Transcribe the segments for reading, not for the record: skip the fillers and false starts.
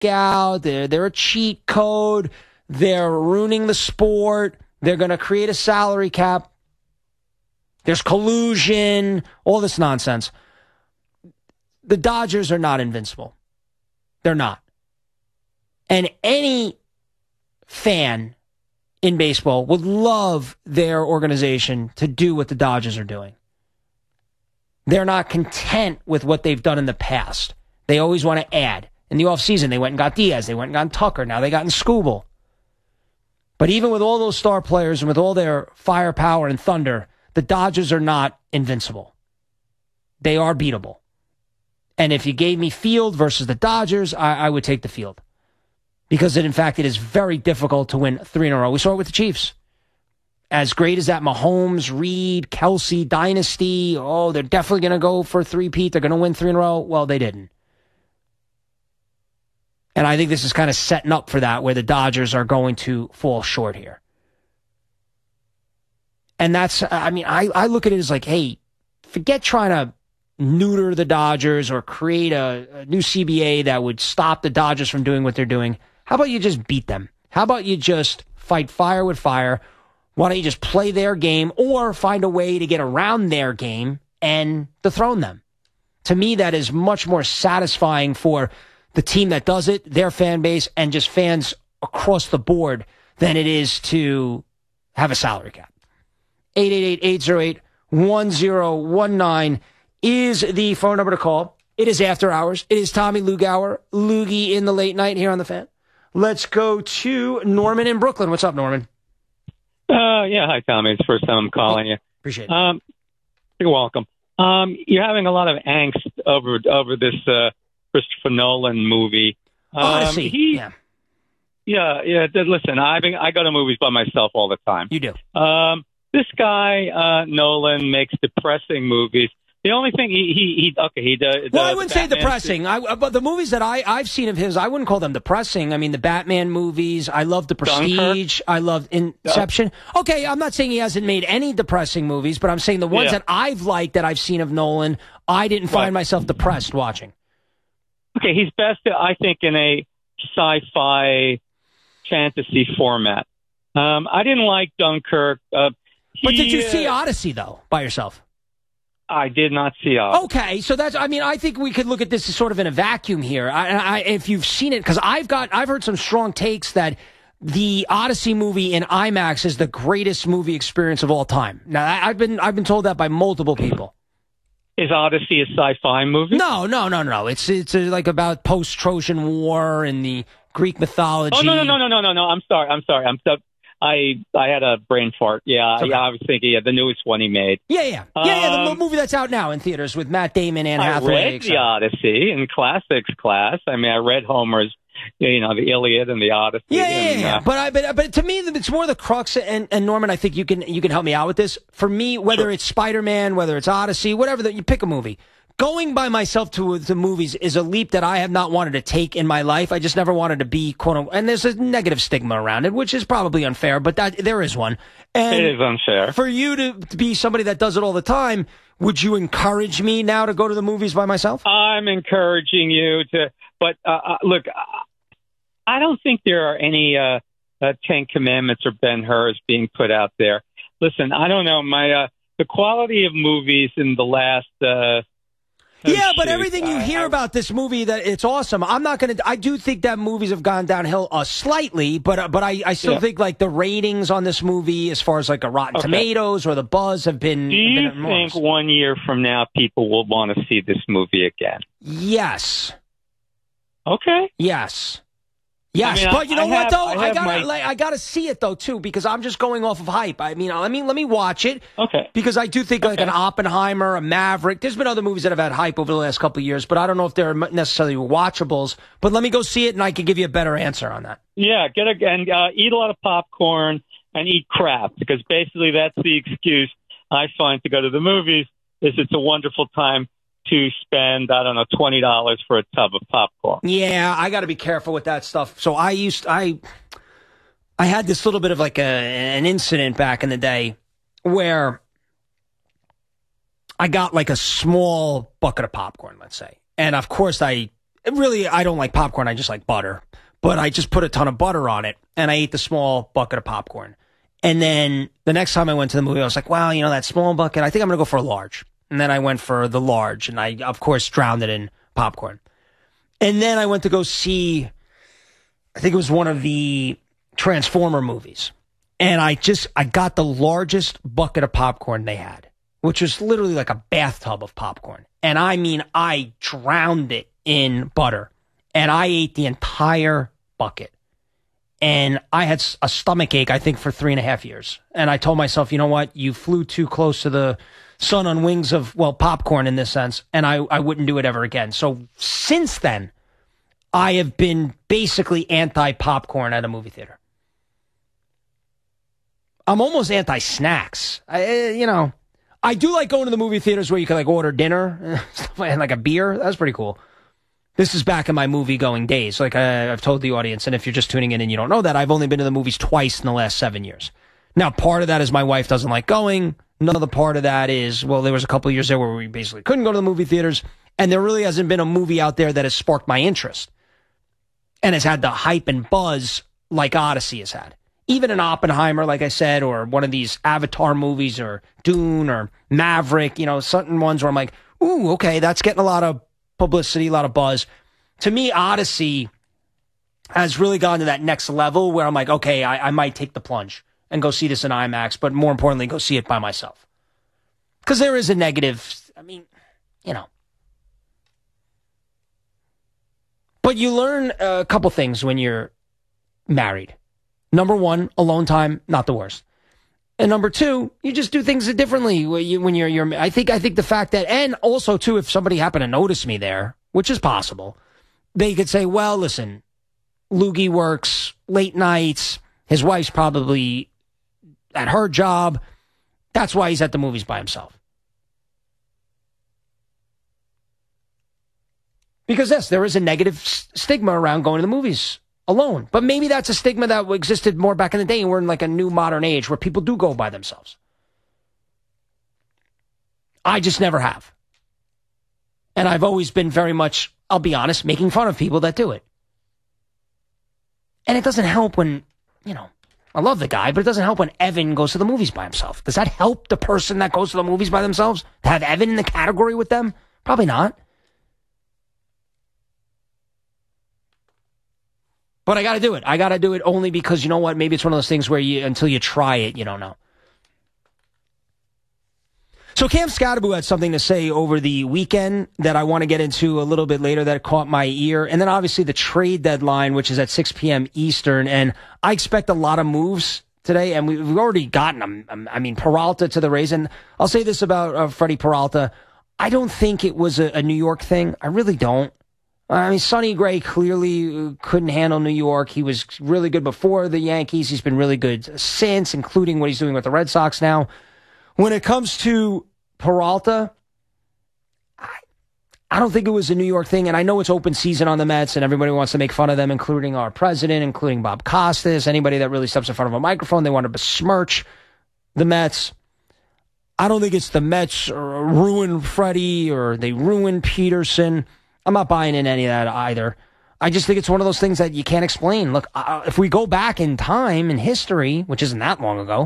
out. They're a cheat code. They're ruining the sport. They're going to create a salary cap. There's collusion, all this nonsense. The Dodgers are not invincible. They're not. And any fan in baseball would love their organization to do what the Dodgers are doing. They're not content with what they've done in the past. They always want to add. In the offseason, they went and got Diaz. They went and got Tucker. Now they got Skubal. But even with all those star players and with all their firepower and thunder, the Dodgers are not invincible. They are beatable. And if you gave me Field versus the Dodgers, I would take the Field. Because, in fact, it is very difficult to win 3 in a row. We saw it with the Chiefs. As great as that Mahomes, Reed, Kelsey dynasty, they're definitely going to go for a three-peat. They're going to win 3 in a row. Well, they didn't. And I think this is kind of setting up for that, where the Dodgers are going to fall short here. And that's, I look at it as like, hey, forget trying to neuter the Dodgers or create a new CBA that would stop the Dodgers from doing what they're doing. How about you just beat them? How about you just fight fire with fire? Why don't you just play their game or find a way to get around their game and dethrone them? To me, that is much more satisfying for the team that does it, their fan base, and just fans across the board than it is to have a salary cap. 888-808-1019 is the phone number to call. It is After Hours. It is Tommy Lugauer, Loogie in the late night here on The Fan. Let's go to Norman in Brooklyn. What's up, Norman? Yeah, hi, Tommy. It's the first time I'm calling you. Appreciate it. You're welcome. You're having a lot of angst over this Christopher Nolan movie. Odyssey. Yeah. Listen, I go to movies by myself all the time. You do. This guy Nolan makes depressing movies. The only thing he does. Well, I wouldn't say depressing. But the movies that I've seen of his, I wouldn't call them depressing. I mean, the Batman movies. I love The Prestige. Dunkirk. I love Inception. Okay, I'm not saying he hasn't made any depressing movies, but I'm saying the ones that I've liked that I've seen of Nolan, I didn't find myself depressed watching. Okay, he's best, I think, in a sci-fi fantasy format. I didn't like Dunkirk. But did you see Odyssey, though, by yourself? I did not see Odyssey. Okay, so that's, I think we could look at this as sort of in a vacuum here. If you've seen it, because I've heard some strong takes that the Odyssey movie in IMAX is the greatest movie experience of all time. Now, I've been told that by multiple people. Is Odyssey a sci-fi movie? No. It's like about post-Trojan War and the Greek mythology. Oh, no. I'm sorry. I had a brain fart. Yeah, okay. I was thinking the newest one he made. Yeah. The movie that's out now in theaters with Matt Damon, Anne Hathaway. I read the Odyssey in classics class. I mean, I read Homer's, the Iliad and the Odyssey. Yeah. But to me, it's more the crux. And Norman, I think you can help me out with this. For me, whether it's Spider-Man, whether it's Odyssey, whatever, you pick a movie. Going by myself to the movies is a leap that I have not wanted to take in my life. I just never wanted to be, quote unquote, and there's a negative stigma around it, which is probably unfair, but there is one. And it is unfair. For you to be somebody that does it all the time, would you encourage me now to go to the movies by myself? I'm encouraging you to, but look, I don't think there are any 10 Commandments or Ben-Hurs being put out there. Listen, I don't know, the quality of movies in the last... but everything you hear about this movie, that it's awesome. I do think that movies have gone downhill slightly, but I still think like the ratings on this movie, as far as like a Rotten Tomatoes or the buzz, have been. Do you think 1 year from now people will want to see this movie again? Yes. Okay. Yes. Yes, but you know what though? I gotta see it though too, because I'm just going off of hype. I mean, let me watch it. Okay. Because I do think like an Oppenheimer, a Maverick. There's been other movies that have had hype over the last couple of years, but I don't know if they're necessarily watchables. But let me go see it, and I can give you a better answer on that. Yeah, eat a lot of popcorn and eat crap, because basically that's the excuse I find to go to the movies. It's a wonderful time to spend, I don't know, $20 for a tub of popcorn. Yeah, I got to be careful with that stuff. So I had this little bit of like an incident back in the day where I got like a small bucket of popcorn, let's say. And of course I really, I don't like popcorn. I just like butter. But I just put a ton of butter on it, and I ate the small bucket of popcorn. And then the next time I went to the movie, I was like, wow, that small bucket, I think I'm going to go for a large. And then I went for the large, and I, of course, drowned it in popcorn. And then I went to go see, I think it was one of the Transformer movies. And I got the largest bucket of popcorn they had, which was literally like a bathtub of popcorn. And I mean, I drowned it in butter. And I ate the entire bucket. And I had a stomach ache, I think, for 3.5 years. And I told myself, you know what? You flew too close to the sun on wings of, well, popcorn in this sense. And I wouldn't do it ever again. So since then, I have been basically anti-popcorn at a movie theater. I'm almost anti-snacks. I do like going to the movie theaters where you can like order dinner and like a beer. That's pretty cool. This is back in my movie-going days. Like I've told the audience, and if you're just tuning in and you don't know that, I've only been to the movies twice in the last 7 years. Now, part of that is my wife doesn't like going. Another part of that is, well, there was a couple of years there where we basically couldn't go to the movie theaters, and there really hasn't been a movie out there that has sparked my interest and has had the hype and buzz like Odyssey has had. Even an Oppenheimer, like I said, or one of these Avatar movies, or Dune, or Maverick, certain ones where I'm like, ooh, okay, that's getting a lot of publicity, a lot of buzz. To me, Odyssey has really gone to that next level where I'm like, okay, I might take the plunge and go see this in IMAX, but more importantly, go see it by myself. Because there is a negative, But you learn a couple things when you're married. Number one, alone time, not the worst. And number two, you just do things differently when you're I think the fact that, and also too, if somebody happened to notice me there, which is possible, they could say, well, listen, Loogie works late nights. His wife's probably at her job. That's why he's at the movies by himself. Because yes, there is a negative stigma around going to the movies alone. But maybe that's a stigma that existed more back in the day, and we're in like a new modern age where people do go by themselves. I just never have. And I've always been very much, I'll be honest, making fun of people that do it. And it doesn't help when, I love the guy, but it doesn't help when Evan goes to the movies by himself. Does that help the person that goes to the movies by themselves? To have Evan in the category with them? Probably not. But I got to do it. I got to do it only because, you know what, maybe it's one of those things where until you try it, you don't know. So Cam Scatterbo had something to say over the weekend that I want to get into a little bit later that caught my ear. And then obviously the trade deadline, which is at 6 p.m. Eastern. And I expect a lot of moves today, and we've already gotten them. I mean, Peralta to the Rays. And I'll say this about Freddie Peralta. I don't think it was a New York thing. I really don't. I mean, Sonny Gray clearly couldn't handle New York. He was really good before the Yankees. He's been really good since, including what he's doing with the Red Sox now. When it comes to Peralta, I don't think it was a New York thing. And I know it's open season on the Mets, and everybody wants to make fun of them, including our president, including Bob Costas. Anybody that really steps in front of a microphone, they want to besmirch the Mets. I don't think it's the Mets ruin Freddie or they ruin Peterson. I'm not buying in any of that either. I just think it's one of those things that you can't explain. Look, if we go back in time in history, which isn't that long ago,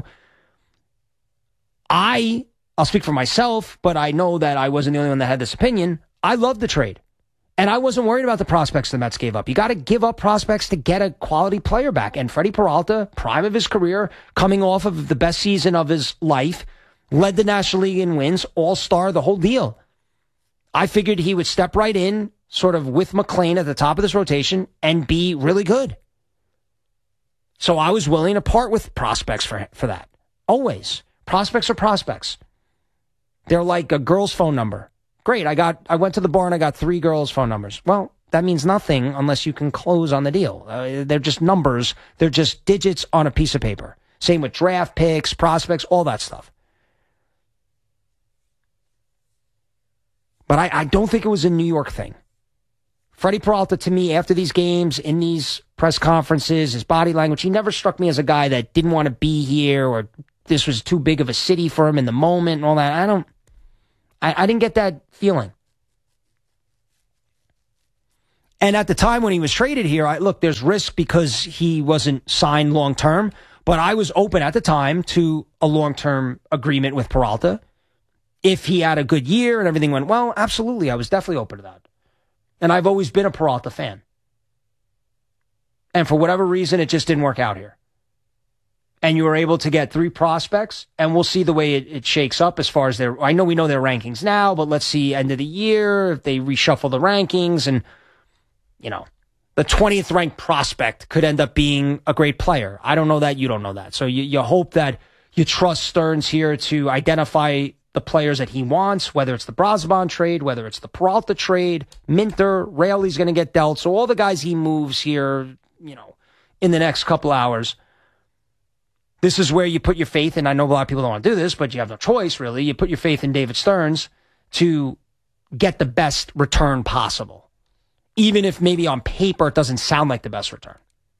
I'll speak for myself, but I know that I wasn't the only one that had this opinion. I loved the trade. And I wasn't worried about the prospects the Mets gave up. You got to give up prospects to get a quality player back. And Freddie Peralta, prime of his career, coming off of the best season of his life, led the National League in wins, all-star, the whole deal. I figured he would step right in, sort of with McClain at the top of this rotation, and be really good. So I was willing to part with prospects for that. Always. Prospects are prospects. They're like a girl's phone number. Great, I went to the bar and I got 3 girls' phone numbers. Well, that means nothing unless you can close on the deal. They're just numbers. They're just digits on a piece of paper. Same with draft picks, prospects, all that stuff. But I don't think it was a New York thing. Freddie Peralta, to me, after these games, in these press conferences, his body language, he never struck me as a guy that didn't want to be here or this was too big of a city for him in the moment and all that. I didn't get that feeling. And at the time when he was traded here, look, there's risk because he wasn't signed long-term, but I was open at the time to a long-term agreement with Peralta. If he had a good year and everything went well, absolutely, I was definitely open to that. And I've always been a Peralta fan. And for whatever reason, it just didn't work out here. And you were able to get 3 prospects, and we'll see the way it shakes up as far as I know we know their rankings now, but let's see end of the year, if they reshuffle the rankings, and, the 20th ranked prospect could end up being a great player. I don't know that. You don't know that. So you hope that you trust Stearns here to identify the players that he wants, whether it's the Brazoban trade, whether it's the Peralta trade, Minter, Raley's going to get dealt. So all the guys he moves here, in the next couple hours, this is where you put your faith, and I know a lot of people don't want to do this, but you have no choice, really. You put your faith in David Stearns to get the best return possible, even if maybe on paper it doesn't sound like the best return.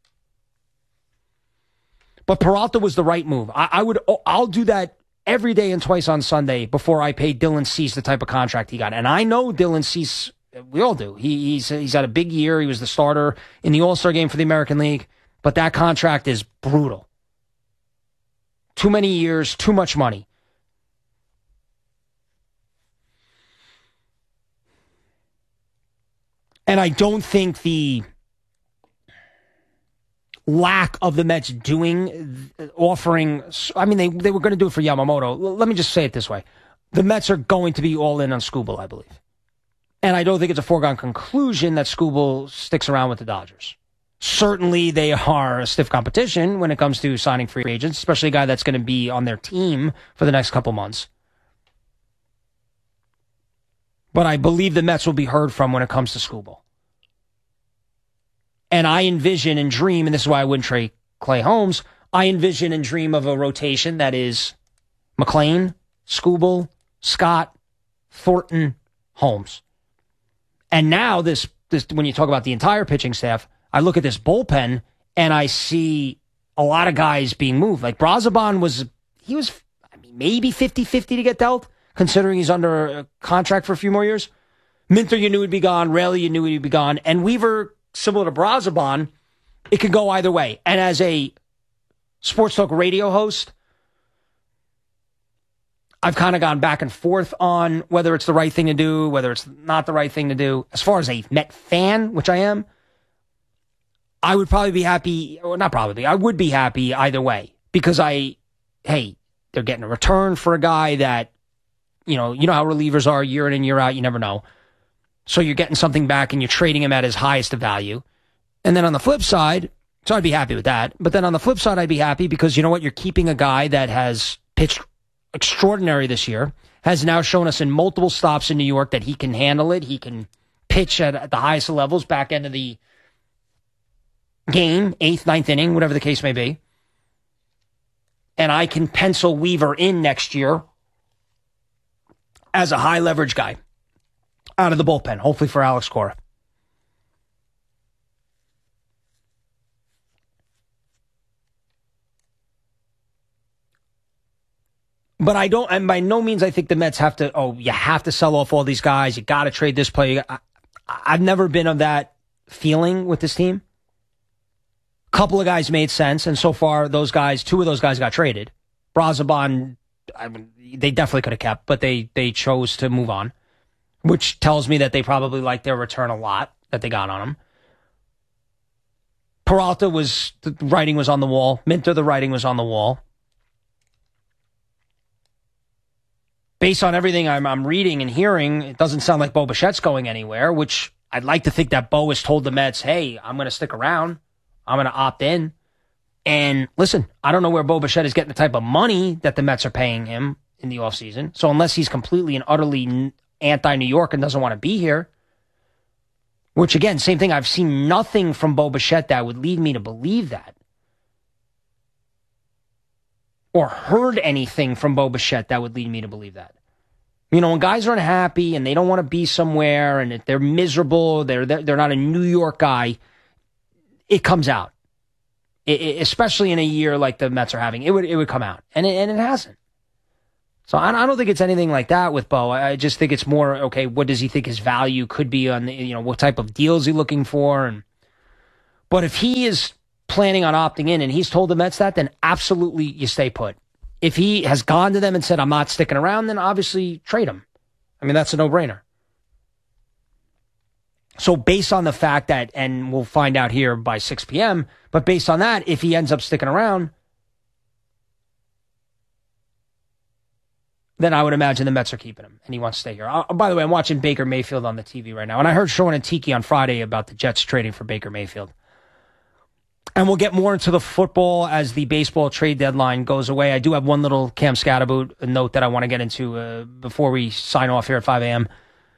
But Peralta was the right move. I'll do that every day and twice on Sunday before I pay Dylan Cease the type of contract he got. And I know Dylan Cease, we all do. He's had a big year. He was the starter in the All-Star game for the American League, but that contract is brutal. Too many years, too much money. And I don't think the lack of the Mets offering, I mean, they were going to do it for Yamamoto. Let me just say it this way. The Mets are going to be all in on Skubal, I believe. And I don't think it's a foregone conclusion that Skubal sticks around with the Dodgers. Certainly, they are a stiff competition when it comes to signing free agents, especially a guy that's going to be on their team for the next couple months. But I believe the Mets will be heard from when it comes to Skubal. And I envision and dream, and this is why I wouldn't trade Clay Holmes, I envision and dream of a rotation that is McLean, Skubal, Scott, Thornton, Holmes. And now this when you talk about the entire pitching staff, I look at this bullpen and I see a lot of guys being moved. Like Brazoban was maybe 50-50 to get dealt, considering he's under a contract for a few more years. Minter, you knew he'd be gone. Raley, you knew he'd be gone. And Weaver, similar to Brazoban, it could go either way. And as a sports talk radio host, I've kind of gone back and forth on whether it's the right thing to do, whether it's not the right thing to do. As far as a Met fan, which I am, I would probably be happy, or not probably, I would be happy either way. Because they're getting a return for a guy that, you know how relievers are year in and year out, you never know. So you're getting something back and you're trading him at his highest of value. And then on the flip side, so I'd be happy with that. But then on the flip side, I'd be happy because you know what? You're keeping a guy that has pitched extraordinary this year, has now shown us in multiple stops in New York that he can handle it. He can pitch at the highest of levels, back end of the game, 8th, 9th inning, whatever the case may be. And I can pencil Weaver in next year as a high leverage guy out of the bullpen, hopefully for Alex Cora. But I don't, and by no means I think the Mets have to, you have to sell off all these guys. You got to trade this player. I've never been of that feeling with this team. A couple of guys made sense, and so far, two of those guys got traded. Brazoban, they definitely could have kept, but they chose to move on, which tells me that they probably liked their return a lot that they got on him. Peralta the writing was on the wall. Minter, the writing was on the wall. Based on everything I'm reading and hearing, it doesn't sound like Bo Bichette's going anywhere, which I'd like to think that Bo has told the Mets, hey, I'm going to stick around. I'm going to opt in. And listen, I don't know where Bo Bichette is getting the type of money that the Mets are paying him in the offseason. So unless he's completely and utterly anti-New York and doesn't want to be here, which again, same thing, I've seen nothing from Bo Bichette that would lead me to believe that. Or heard anything from Bo Bichette that would lead me to believe that. You know, when guys are unhappy and they don't want to be somewhere and they're miserable, they're not a New York guy, it comes out. Especially in a year like the Mets are having, it would come out. And it hasn't. So I don't think it's anything like that with Bo. I just think it's more, okay, what does he think his value could be on what type of deal is he looking for? But if he is planning on opting in and he's told the Mets that, then absolutely you stay put. If he has gone to them and said, I'm not sticking around, then obviously trade him. I mean, that's a no-brainer. So based on the fact that, and we'll find out here by 6 p.m., but based on that, if he ends up sticking around, then I would imagine the Mets are keeping him, and he wants to stay here. By the way, I'm watching Baker Mayfield on the TV right now, and I heard Sean and Tiki on Friday about the Jets trading for Baker Mayfield. And we'll get more into the football as the baseball trade deadline goes away. I do have one little Cam Scatterboot note that I want to get into before we sign off here at 5 a.m.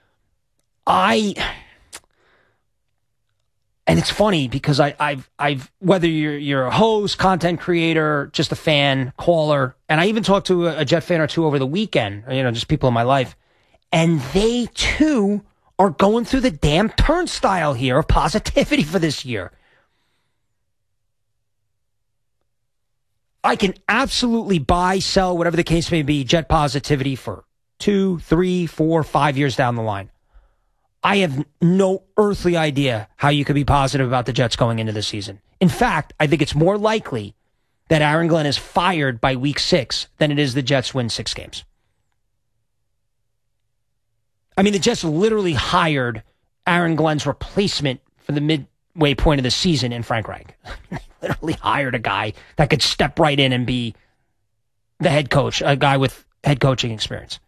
And it's funny because I've whether you're a host, content creator, just a fan, caller, and I even talked to a Jet fan or two over the weekend, just people in my life, and they too are going through the damn turnstile here of positivity for this year. I can absolutely buy, sell, whatever the case may be, Jet positivity for 2, 3, 4, 5 years down the line. I have no earthly idea how you could be positive about the Jets going into this season. In fact, I think it's more likely that Aaron Glenn is fired by week 6 than it is the Jets win 6 games. I mean, the Jets literally hired Aaron Glenn's replacement for the midway point of the season in Frank Reich. They literally hired a guy that could step right in and be the head coach, a guy with head coaching experience.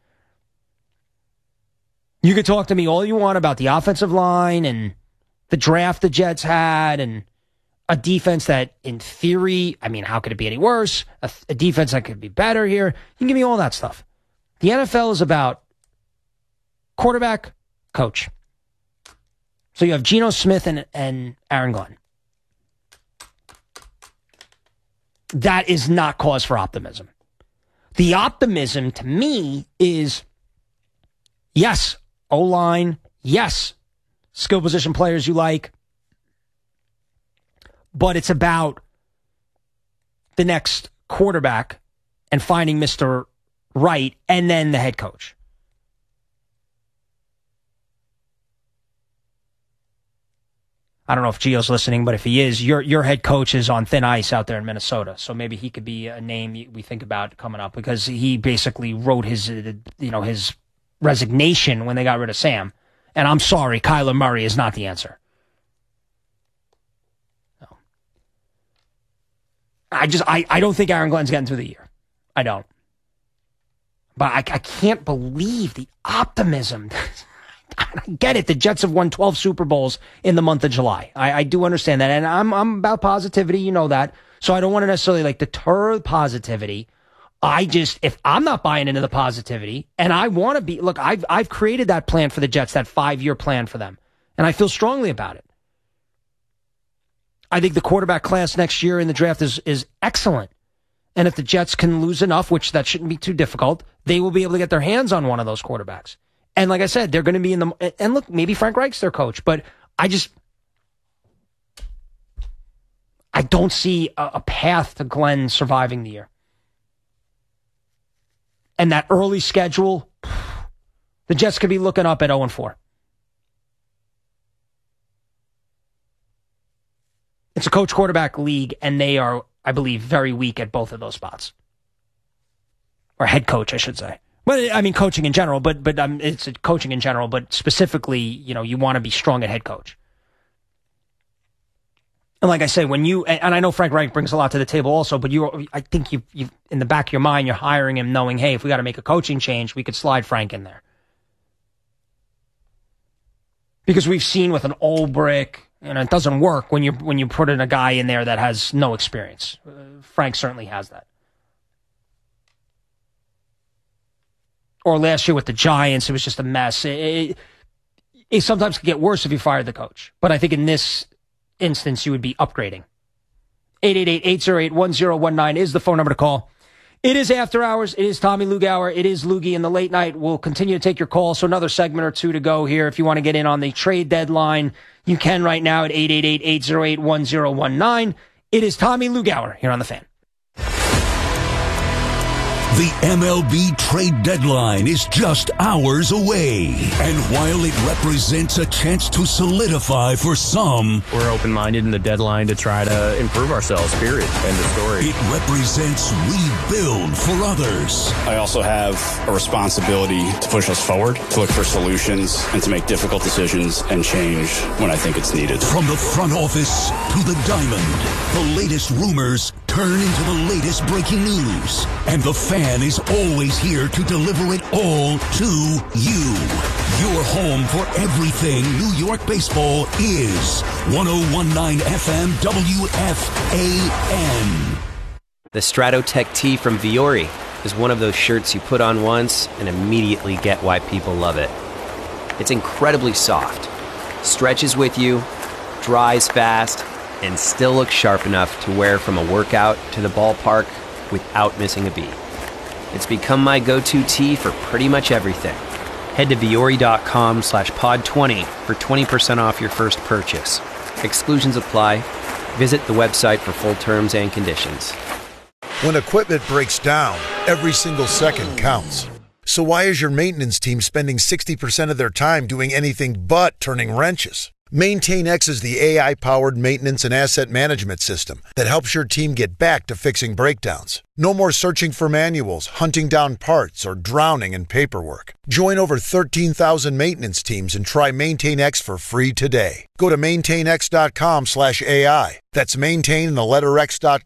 You could talk to me all you want about the offensive line and the draft the Jets had and a defense that, in theory, I mean, how could it be any worse? A defense that could be better here. You can give me all that stuff. The NFL is about quarterback, coach. So you have Geno Smith and Aaron Glenn. That is not cause for optimism. The optimism, to me, is, yes, O-line, yes, skill position players you like, but it's about the next quarterback and finding Mr. Right and then the head coach. I don't know if Gio's listening, but if he is, your head coach is on thin ice out there in Minnesota, so maybe he could be a name we think about coming up because he basically wrote his resignation when they got rid of Sam. And I'm sorry, Kyler Murray is not the answer. No. I don't think Aaron Glenn's getting through the year. I don't. But I can't believe the optimism. I get it. The Jets have won 12 Super Bowls in the month of July. I do understand that. And I'm about positivity. You know that. So I don't want to necessarily deter positivity. If I'm not buying into the positivity and I want to be, look, I've created that plan for the Jets, that 5-year plan for them. And I feel strongly about it. I think the quarterback class next year in the draft is excellent. And if the Jets can lose enough, which that shouldn't be too difficult, they will be able to get their hands on one of those quarterbacks. And like I said, they're going to be in the, and look, maybe Frank Reich's their coach, but I don't see a path to Glenn surviving the year. And that early schedule, the Jets could be looking up at 0-4. It's a coach quarterback league, and they are, I believe, very weak at both of those spots. Or head coach, I should say. But I mean, coaching in general, but it's coaching in general, but specifically, you want to be strong at head coach. And like I say, and I know Frank Reich brings a lot to the table also, but I think you in the back of your mind, you're hiring him knowing, hey, if we got to make a coaching change, we could slide Frank in there. Because we've seen with an old brick, it doesn't work when you put in a guy in there that has no experience. Frank certainly has that. Or last year with the Giants, it was just a mess. It sometimes can get worse if you fired the coach. But I think in this instance, you would be upgrading. 888-808-1019 is the phone number to call. It is After Hours. It is Tommy Lugauer. It is Loogie in the late night. We'll continue to take your calls. So another segment or two to go here. If you want to get in on the trade deadline, you can right now at 888-808-1019. It is Tommy Lugauer here on The Fan. The MLB trade deadline is just hours away. And while it represents a chance to solidify for some, we're open-minded in the deadline to try to improve ourselves, period. End of story. It represents rebuild for others. I also have a responsibility to push us forward, to look for solutions, and to make difficult decisions and change when I think it's needed. From the front office to the diamond, the latest rumors turn into the latest breaking news. And the Fan is always here to deliver it all to you. Your home for everything New York baseball is 101.9 FM WFAN. The Stratotech tee from Viore is one of those shirts you put on once and immediately get why people love it. It's incredibly soft, stretches with you, dries fast, and still looks sharp enough to wear from a workout to the ballpark without missing a beat. It's become my go-to tee for pretty much everything. Head to Viore.com/pod20 for 20% off your first purchase. Exclusions apply. Visit the website for full terms and conditions. When equipment breaks down, every single second counts. So why is your maintenance team spending 60% of their time doing anything but turning wrenches? MaintainX is the AI-powered maintenance and asset management system that helps your team get back to fixing breakdowns. No more searching for manuals, hunting down parts, or drowning in paperwork. Join over 13,000 maintenance teams and try MaintainX for free today. Go to maintainx.com/AI. That's maintain and the letter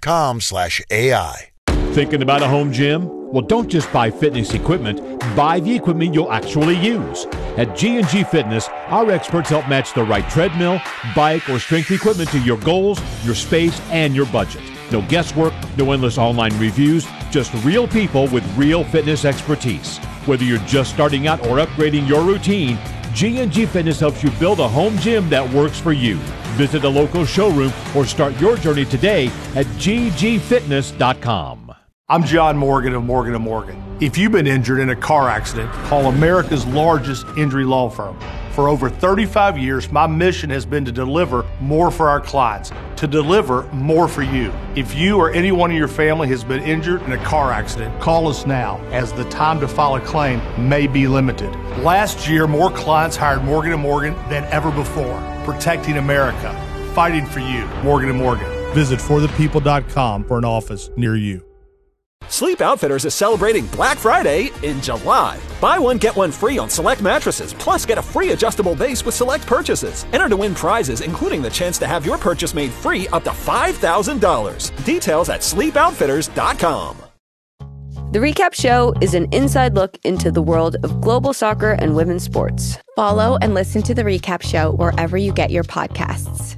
x.com/AI. Thinking about a home gym? Well, don't just buy fitness equipment. Buy the equipment you'll actually use. At G&G Fitness, our experts help match the right treadmill, bike, or strength equipment to your goals, your space, and your budget. No guesswork, no endless online reviews, just real people with real fitness expertise. Whether you're just starting out or upgrading your routine, G&G Fitness helps you build a home gym that works for you. Visit a local showroom or start your journey today at ggfitness.com. I'm John Morgan of Morgan & Morgan. If you've been injured in a car accident, call America's largest injury law firm. For over 35 years, my mission has been to deliver more for our clients, to deliver more for you. If you or anyone in your family has been injured in a car accident, call us now, as the time to file a claim may be limited. Last year, more clients hired Morgan & Morgan than ever before, protecting America, fighting for you. Morgan & Morgan. Visit forthepeople.com for an office near you. Sleep Outfitters is celebrating Black Friday in July. Buy one, get one free on select mattresses, plus get a free adjustable base with select purchases. Enter to win prizes, including the chance to have your purchase made free up to $5,000. Details at sleepoutfitters.com. The Recap Show is an inside look into the world of global soccer and women's sports. Follow and listen to The Recap Show wherever you get your podcasts.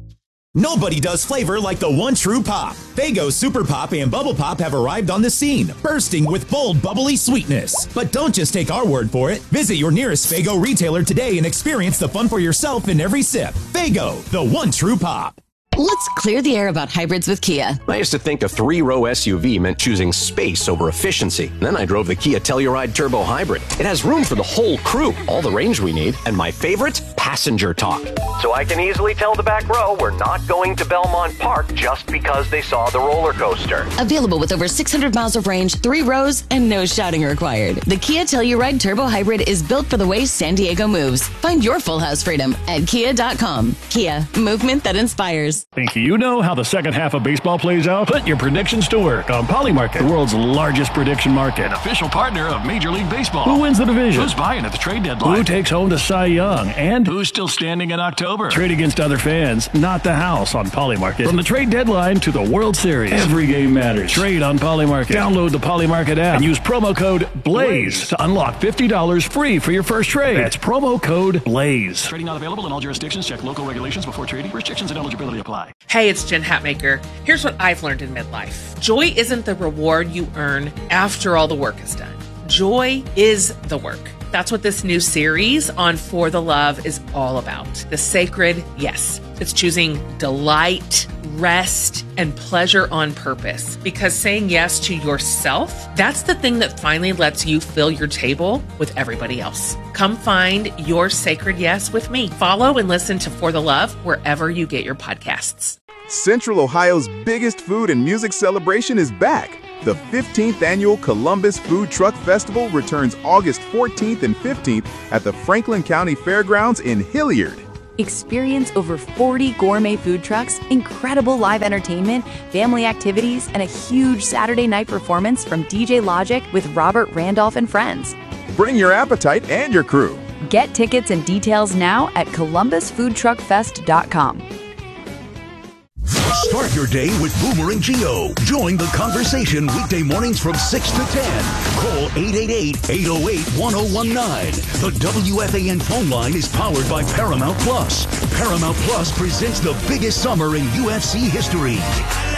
Nobody does flavor like the one true pop. Faygo Super Pop and Bubble Pop have arrived on the scene, bursting with bold, bubbly sweetness. But don't just take our word for it. Visit your nearest Faygo retailer today and experience the fun for yourself in every sip. Faygo, the one true pop. Let's clear the air about hybrids with Kia. I used to think a three-row SUV meant choosing space over efficiency. Then I drove the Kia Telluride Turbo Hybrid. It has room for the whole crew, all the range we need, and my favorite, passenger talk. So I can easily tell the back row we're not going to Belmont Park just because they saw the roller coaster. Available with over 600 miles of range, 3 rows, and no shouting required. The Kia Telluride Turbo Hybrid is built for the way San Diego moves. Find your full house freedom at kia.com. Kia, movement that inspires. Think you know how the second half of baseball plays out? Put your predictions to work on Polymarket, the world's largest prediction market. An official partner of Major League Baseball. Who wins the division? Who's buying at the trade deadline? Who takes home the Cy Young? And who's still standing in October? Trade against other fans, not the house on Polymarket. From the trade deadline to the World Series, every game matters. Trade on Polymarket. Download the Polymarket app and use promo code BLAZE to unlock $50 free for your first trade. That's promo code BLAZE. Trading not available in all jurisdictions. Check local regulations before trading. Restrictions and eligibility apply. Hey, it's Jen Hatmaker. Here's what I've learned in midlife. Joy isn't the reward you earn after all the work is done. Joy is the work. That's what this new series on For the Love is all about. The sacred yes. It's choosing delight, rest, and pleasure on purpose. Because saying yes to yourself, that's the thing that finally lets you fill your table with everybody else. Come find your sacred yes with me. Follow and listen to For the Love wherever you get your podcasts. Central Ohio's biggest food and music celebration is back. The 15th Annual Columbus Food Truck Festival returns August 14th and 15th at the Franklin County Fairgrounds in Hilliard. Experience over 40 gourmet food trucks, incredible live entertainment, family activities, and a huge Saturday night performance from DJ Logic with Robert Randolph and friends. Bring your appetite and your crew. Get tickets and details now at columbusfoodtruckfest.com. Start your day with Boomer and Gio. Join the conversation weekday mornings from 6 to 10. Call 888-808-1019. The WFAN phone line is powered by Paramount Plus. Paramount Plus presents the biggest summer in UFC history.